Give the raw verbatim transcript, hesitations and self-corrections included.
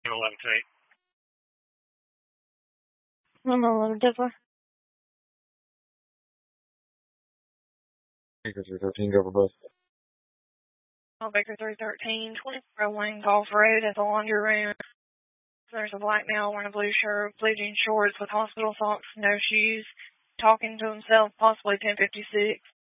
eleven to eight. one eleven Dizzler. Baker three thirteen, go for both. Oh, Baker three thirteen, twenty-four oh one Golf Road at the laundry room. There's a black male wearing a blue shirt, blue jean shorts with hospital socks, no shoes, talking to himself, possibly ten fifty-six.